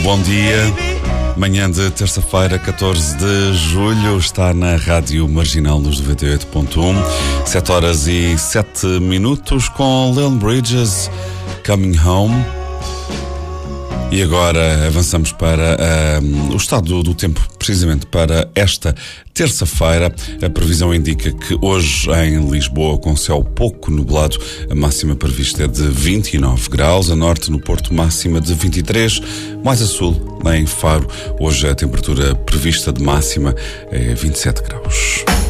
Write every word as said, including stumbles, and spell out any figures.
Bom dia, manhã de terça-feira, catorze de julho, está na Rádio Marginal nos noventa e oito ponto um, sete horas e sete minutos, com Leon Bridges, Coming Home. E agora avançamos para uh, o estado do, do tempo, precisamente para esta terça-feira. A previsão indica que hoje em Lisboa, com céu pouco nublado, a máxima prevista é de vinte e nove graus, a norte no Porto máxima de vinte e três, mais a sul, lá em Faro, hoje a temperatura prevista de máxima é vinte e sete graus.